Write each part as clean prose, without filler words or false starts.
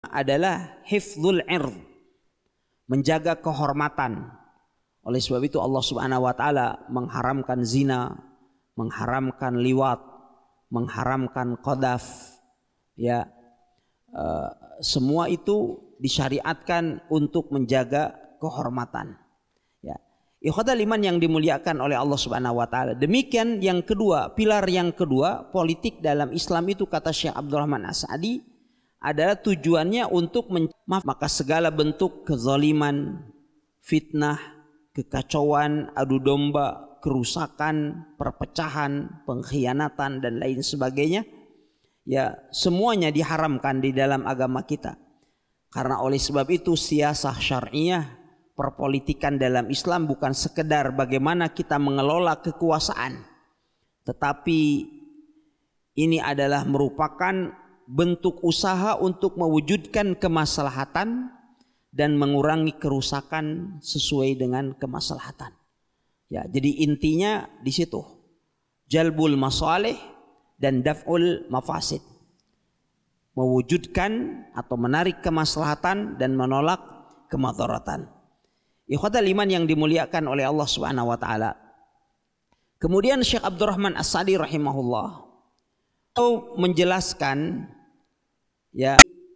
adalah hifdzul ird, menjaga kehormatan. Oleh sebab itu Allah Subhanahu wa taala mengharamkan zina, mengharamkan liwat, mengharamkan qadhaf, ya. Semua itu disyariatkan untuk menjaga kehormatan, ya. Ikhwatal iman yang dimuliakan oleh Allah Subhanahu wa taala. Demikian yang kedua, pilar yang kedua, politik dalam Islam itu kata Syekh Abdurrahman As-Sa'di adalah tujuannya untuk maka segala bentuk kezaliman, fitnah, kekacauan, adu domba, kerusakan, perpecahan, pengkhianatan dan lain sebagainya, ya semuanya diharamkan di dalam agama kita. Karena oleh sebab itu siasah syar'iyah, perpolitikan dalam Islam bukan sekedar bagaimana kita mengelola kekuasaan, tetapi ini adalah merupakan bentuk usaha untuk mewujudkan kemaslahatan dan mengurangi kerusakan sesuai dengan kemaslahatan. Ya, jadi intinya di situ. Jalbul masalih dan daf'ul mafasid. Mewujudkan atau menarik kemaslahatan dan menolak kemadharatan. Ikhwatal iman yang dimuliakan oleh Allah Subhanahu wa taala. Kemudian Syekh Abdurrahman As-Sa'di rahimahullah menjelaskan, ya,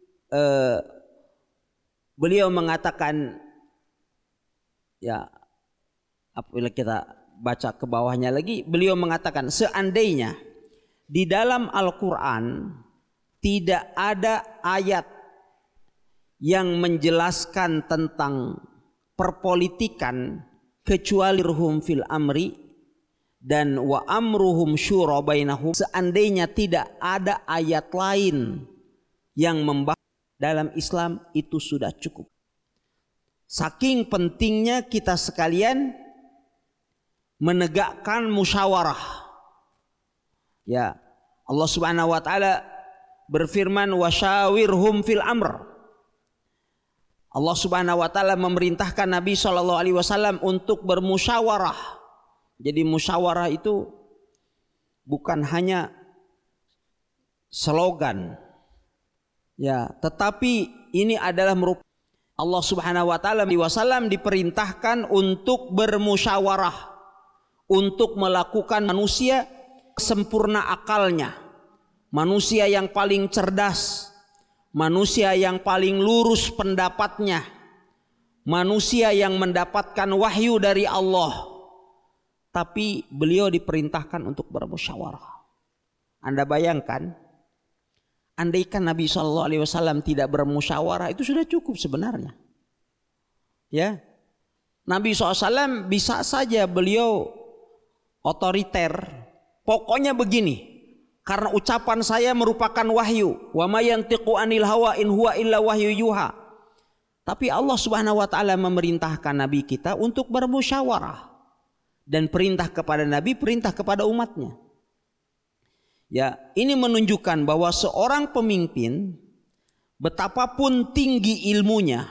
beliau mengatakan, ya, apabila kita baca ke bawahnya lagi, beliau mengatakan seandainya di dalam Al-Quran tidak ada ayat yang menjelaskan tentang perpolitikan kecuali ruhum fil amri dan wa amruhum syura bainahum, seandainya tidak ada ayat lain yang membahas dalam Islam, itu sudah cukup. Saking pentingnya kita sekalian menegakkan musyawarah. Ya, Allah Subhanahu wa taala berfirman wasyawirhum fil amr. Allah Subhanahu wa taala memerintahkan Nabi sallallahu alaihi wasallam untuk bermusyawarah. Jadi musyawarah itu bukan hanya slogan, ya, tetapi ini adalah merupakan Allah Subhanahu wa taala diperintahkan untuk bermusyawarah, untuk melakukan manusia sempurna akalnya, manusia yang paling cerdas, manusia yang paling lurus pendapatnya, manusia yang mendapatkan wahyu dari Allah. Tapi beliau diperintahkan untuk bermusyawarah. Anda bayangkan, andaikan Nabi SAW tidak bermusyawarah, itu sudah cukup sebenarnya. Ya, Nabi SAW bisa saja beliau otoriter. Pokoknya begini, karena ucapan saya merupakan wahyu. Wa ma yantiqu anil hawa in huwa illa wahyu yuha. Tapi Allah Subhanahu wa taala memerintahkan Nabi kita untuk bermusyawarah. Dan perintah kepada Nabi, perintah kepada umatnya. Ya, ini menunjukkan bahwa seorang pemimpin, betapapun tinggi ilmunya,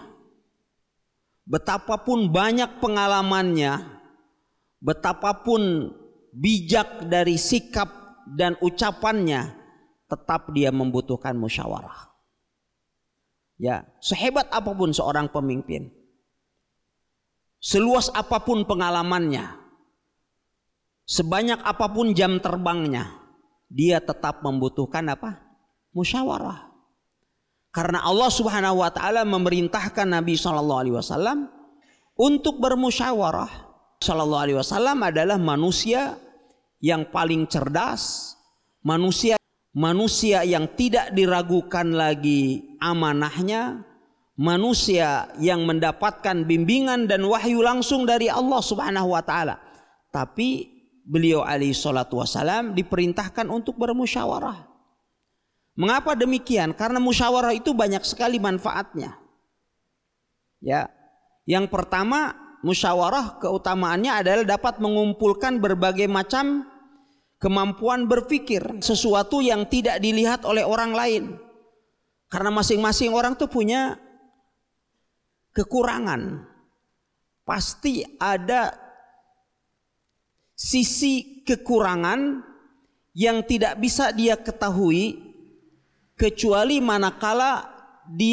betapapun banyak pengalamannya, betapapun bijak dari sikap dan ucapannya, tetap dia membutuhkan musyawarah. Ya, sehebat apapun seorang pemimpin, seluas apapun pengalamannya, sebanyak apapun jam terbangnya, dia tetap membutuhkan apa? Musyawarah. Karena Allah Subhanahu wa taala memerintahkan Nabi sallallahu alaihi wasallam untuk bermusyawarah. Sallallahu alaihi wasallam adalah manusia yang paling cerdas, manusia yang tidak diragukan lagi amanahnya, manusia yang mendapatkan bimbingan dan wahyu langsung dari Allah Subhanahu wa taala. Tapi beliau alaihi salatu wasalam diperintahkan untuk bermusyawarah. Mengapa demikian? Karena musyawarah itu banyak sekali manfaatnya. Ya, yang pertama, musyawarah keutamaannya adalah dapat mengumpulkan berbagai macam kemampuan berpikir, sesuatu yang tidak dilihat oleh orang lain. Karena masing-masing orang tuh punya kekurangan. Pasti ada sisi kekurangan yang tidak bisa dia ketahui kecuali manakala dia